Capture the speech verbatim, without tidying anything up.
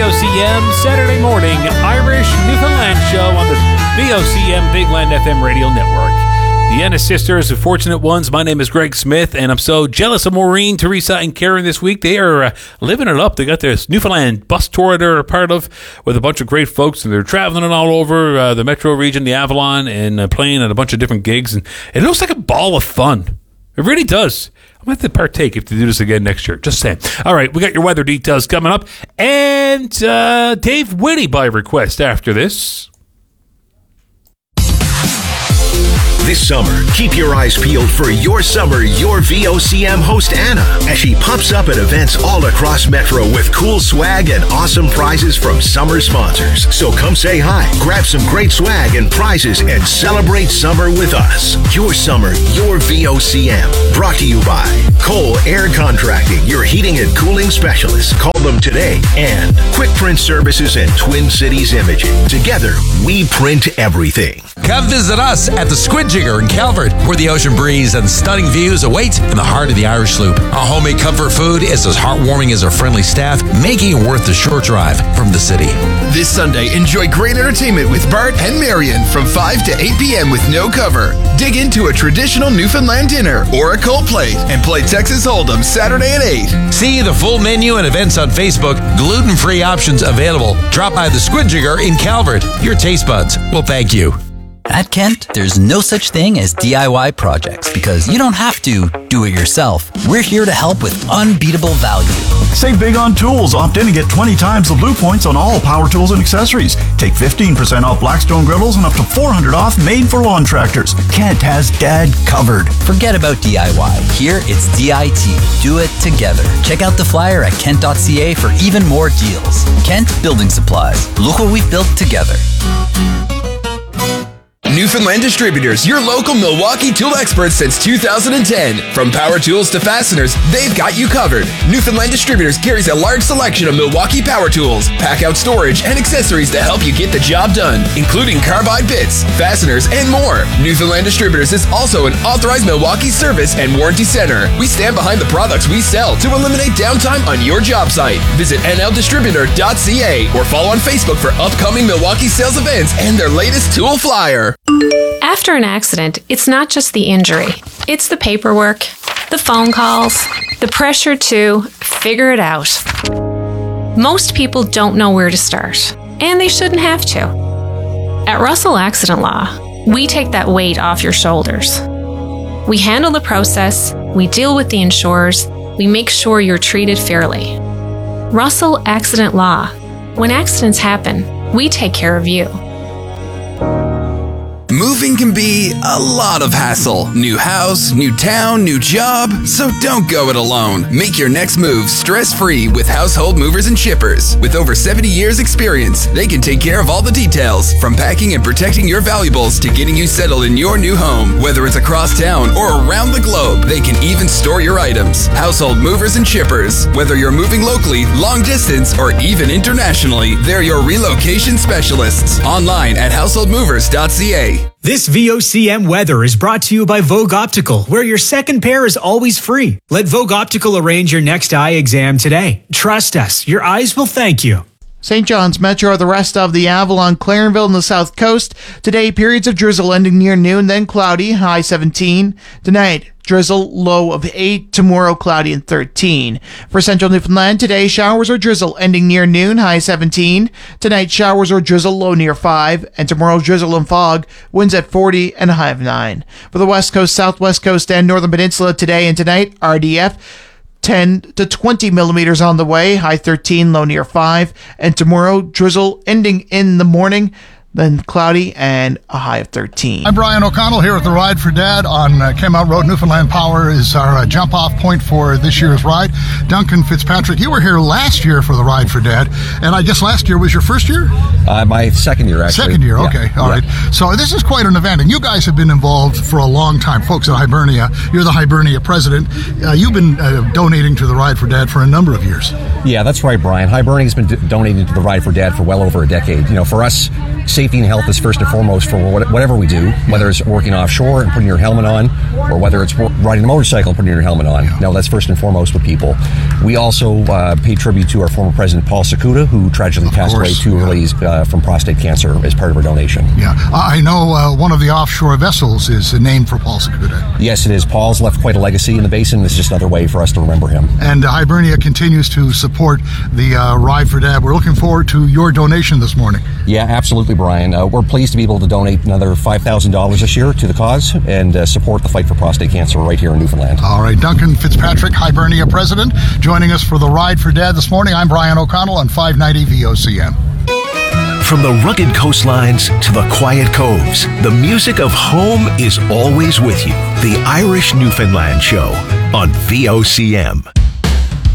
O C M Saturday morning Irish Newfoundland show on the V O C M Big Land F M radio network. The Ennis sisters, the fortunate ones. My name is Greg Smith, and I'm so jealous of Maureen, Teresa, and Karen this week. They are uh, living it up. They got this Newfoundland bus tour they're a part of with a bunch of great folks, and they're traveling all over uh, the metro region, the Avalon, and uh, playing at a bunch of different gigs. And it looks like a ball of fun. It really does. I'm going to have to partake if they do this again next year. Just saying. All right, we got your weather details coming up. And uh, Dave Whitty by request after this. This summer, keep your eyes peeled for Your Summer, Your V O C M host Anna, as she pops up at events all across Metro with cool swag and awesome prizes from summer sponsors. So come say hi, grab some great swag and prizes, and celebrate summer with us. Your Summer, Your V O C M. Brought to you by Cole Air Contracting, your heating and cooling specialist. Call them today. And Quick Print Services and Twin Cities Imaging. Together, we print everything. Come visit us at the Squid Jigger in Calvert, where the ocean breeze and stunning views await in the heart of the Irish Loop. Our homemade comfort food is as heartwarming as our friendly staff, making it worth the short drive from the city. This Sunday, enjoy great entertainment with Bart and Marion from five to eight p.m. with no cover. Dig into a traditional Newfoundland dinner or a cold plate and play Texas Hold'em Saturday at eight. See the full menu and events on Facebook. Gluten-free options available. Drop by the Squid Jigger in Calvert. Your taste buds will thank you. At Kent, there's no such thing as D I Y projects because you don't have to do it yourself. We're here to help with unbeatable value. Save big on tools. Opt in and get twenty times the Blue Points on all power tools and accessories. Take fifteen percent off Blackstone griddles and up to four hundred dollars off made for lawn tractors. Kent has Dad covered. Forget about D I Y. Here, it's D I T. Do it together. Check out the flyer at kent dot c a for even more deals. Kent Building Supplies. Look what we've built together. Newfoundland Distributors, your local Milwaukee tool experts since two thousand ten. From power tools to fasteners, they've got you covered. Newfoundland Distributors carries a large selection of Milwaukee power tools, pack-out storage, and accessories to help you get the job done, including carbide bits, fasteners, and more. Newfoundland Distributors is also an authorized Milwaukee service and warranty center. We stand behind the products we sell to eliminate downtime on your job site. Visit n l distributor dot c a or follow on Facebook for upcoming Milwaukee sales events and their latest tool flyer. After an accident, it's not just the injury. It's the paperwork, the phone calls, the pressure to figure it out. Most people don't know where to start, and they shouldn't have to. At Russell Accident Law, we take that weight off your shoulders. We handle the process, we deal with the insurers, we make sure you're treated fairly. Russell Accident Law. When accidents happen, we take care of you. Moving can be a lot of hassle. New house, new town, new job. So don't go it alone. Make your next move stress-free with Household Movers and Shippers. With over seventy years experience, they can take care of all the details, from packing and protecting your valuables to getting you settled in your new home. Whether it's across town or around the globe, they can even store your items. Household Movers and Shippers. Whether you're moving locally, long distance, or even internationally, they're your relocation specialists. Online at household movers dot c a. This V O C M weather is brought to you by Vogue Optical, where your second pair is always free. Let Vogue Optical arrange your next eye exam today. Trust us, your eyes will thank you. Saint John's Metro, the rest of the Avalon, Clarenville, and the South Coast. Today, periods of drizzle ending near noon, then cloudy, high seventeen. Tonight, drizzle, low of eight. Tomorrow, cloudy and thirteen. For Central Newfoundland, today, showers or drizzle ending near noon, high seventeen. Tonight, showers or drizzle, low near five. And tomorrow, drizzle and fog, winds at forty and a high of nine. For the West Coast, Southwest Coast, and Northern Peninsula, today and tonight, R D F, ten to twenty millimeters on the way, high thirteen, low near five. And tomorrow, drizzle ending in the morning, then cloudy and a high of thirteen. I'm Brian O'Connell here at the Ride for Dad on uh, Kenmount Road. Newfoundland Power is our uh, jump-off point for this year's ride. Duncan Fitzpatrick, you were here last year for the Ride for Dad, and I guess last year was your first year? Uh, my second year, actually. Second year, okay. Yeah. All yeah. right. So this is quite an event, and you guys have been involved for a long time. Folks at Hibernia, you're the Hibernia president. Uh, you've been uh, donating to the Ride for Dad for a number of years. Yeah, that's right, Brian. Hibernia's been d- donating to the Ride for Dad for well over a decade. You know, for us, safety safety and health is first and foremost for what, whatever we do, whether it's working offshore and putting your helmet on, or whether it's riding a motorcycle and putting your helmet on. No, that's first and foremost with people. We also uh, pay tribute to our former president, Paul Sakuda, who tragically Of passed course, away too yeah. early uh, from prostate cancer as part of our donation. Yeah, I know uh, one of the offshore vessels is named for Paul Sakuda. Yes, it is. Paul's left quite a legacy in the basin. It's just another way for us to remember him. And uh, Hibernia continues to support the uh, Ride for Dad. We're looking forward to your donation this morning. Yeah, absolutely, Brian. Uh, we're pleased to be able to donate another five thousand dollars this year to the cause and uh, support the fight for prostate cancer right here in Newfoundland. All right, Duncan Fitzpatrick, Hibernia president, joining us for the Ride for Dad this morning. I'm Brian O'Connell on five ninety V O C M. From the rugged coastlines to the quiet coves, the music of home is always with you. The Irish Newfoundland Show on V O C M.